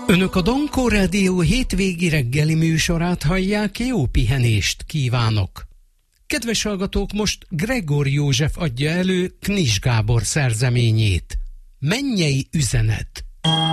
Önök a Dankó Rádió hétvégi reggeli műsorát hallják, jó pihenést kívánok! Kedves hallgatók, most Gregor József adja elő Knis Gábor szerzeményét. Mennyei üzenet.